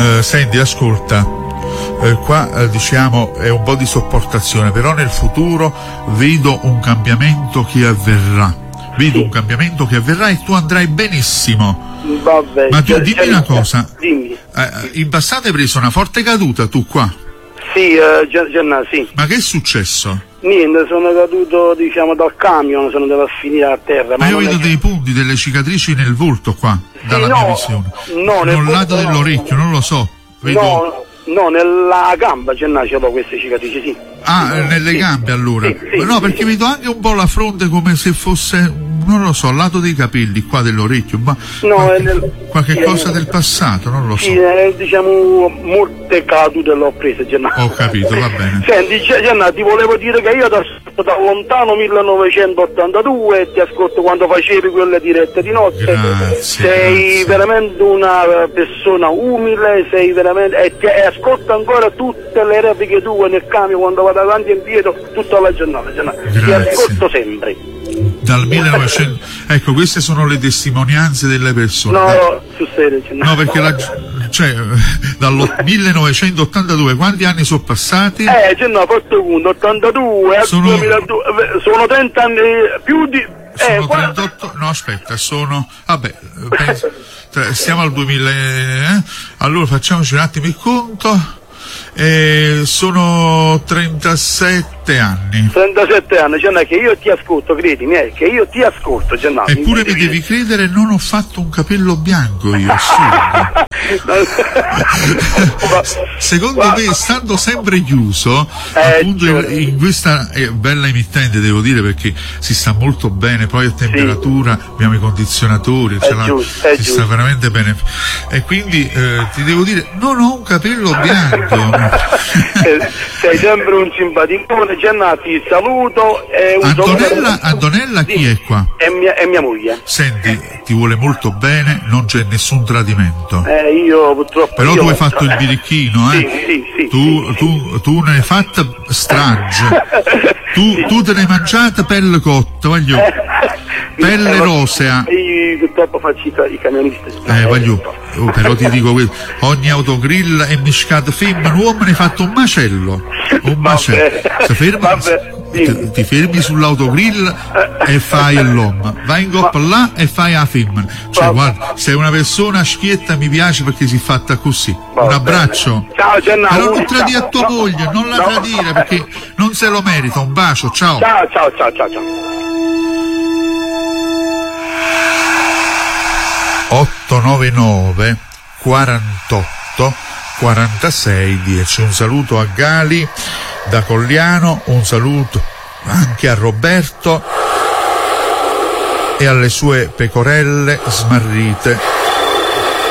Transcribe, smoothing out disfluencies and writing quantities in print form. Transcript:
Senti, ascolta, qua diciamo è un po' di sopportazione, però nel futuro vedo un cambiamento che avverrà. Un cambiamento che avverrà e tu andrai benissimo. Vabbè, ma tu dimmi una cosa. Dimmi. In passato hai preso una forte caduta tu qua? Sì, sì. Ma che è successo? Niente, sono caduto diciamo dal camion, sono andato a finire a terra. Ma io vedo dei punti, delle cicatrici nel volto qua, dalla mia visione. No, nel lato dell'orecchio, non lo so. Vedo... No, nella gamba ce l'ho queste cicatrici, sì. Nelle gambe allora? Sì, no, perché vedo anche un po' la fronte come se fosse, non lo so, al lato dei capelli, qua dell'orecchio, ma qualche cosa del passato, non lo so. Sì, diciamo, molte cadute l'ho prese, Gennaro. Ho capito, va bene. Senti, Gennaro, ti volevo dire che io ti ascolto da lontano 1982 e ti ascolto quando facevi quelle dirette di notte. Sei veramente una persona umile, sei veramente... E ascolto ancora tutte le repliche tue nel camion quando vado avanti e indietro tutta la giornata. Ti ascolto sempre. Dal 1900, ecco, queste sono le testimonianze delle persone. No, sul serio. No, perché dal 1982 quanti anni sono passati? Porto conto, 82 a 2002, sono 30 anni più di... Sono 38, no aspetta, stiamo al 2000, allora facciamoci un attimo il conto. Sono 37 anni. 37 anni, Gianna, che io ti ascolto, credimi, che io ti ascolto, Gianna. Eppure mi devi credere, non ho fatto un capello bianco io, secondo me, stando sempre chiuso, appunto in questa bella emittente, devo dire, perché si sta molto bene, poi a temperatura, abbiamo i condizionatori, si sta veramente bene, e quindi ti devo dire, non ho un capello bianco. Sei sempre un simpaticone, Gianna, ti saluto. Antonella chi è qua? È mia moglie. Senti, ti vuole molto bene, non c'è nessun tradimento. Io purtroppo. Però tu hai fatto il birichino, Sì. Tu ne hai fatta strage. Tu te ne hai mangiata pelle cotta, pelle rosea. Io purtroppo faccio i camionisti. Però ti dico questo, ogni autogrill è miscato femmina, uomo ne hai fatto un macello. Ti fermi sull'autogrill e fai l'uomo, vai in coppa là e fai la femmina. Guarda, sei una persona schietta, mi piace perché si è fatta così. Un abbraccio. Ciao Gennaro. Però non tradire a tua moglie, non la tradire perché non se lo merita. Un bacio, ciao. Ciao. 899 48 46 10. Un saluto a Gali da Cogliano, un saluto anche a Roberto e alle sue pecorelle smarrite